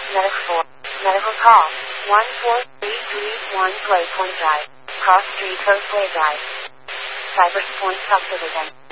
Medical 4. Medical call. 14331 Playpoint Drive. Cross Street Coastway Drive. Cypress Point Subdivision.